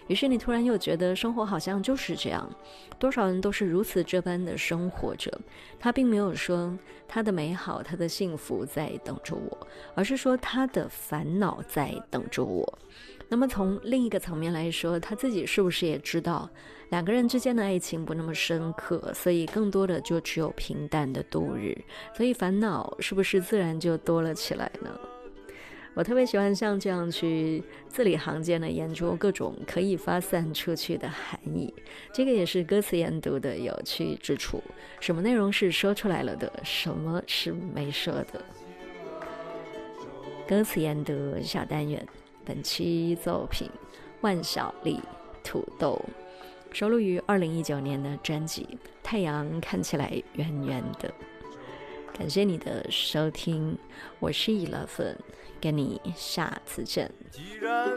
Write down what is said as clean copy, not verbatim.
于是你突然又觉得生活好像就是这样，多少人都是如此这般的生活着。他并没有说他的美好他的幸福在等着我，而是说他的烦恼在等着我。那么从另一个层面来说，他自己是不是也知道两个人之间的爱情不那么深刻，所以更多的就只有平淡的度日，所以烦恼是不是自然就多了起来呢？我特别喜欢像这样去字里行间的研究各种可以发散出去的含义，这个也是歌词研读的有趣之处，什么内容是说出来了的，什么是没说的。歌词研读小单元，本期作品万晓利土豆，收录于2019年的专辑《太阳看起来圆圆的》。感谢你的收听，我是11，跟你下次见。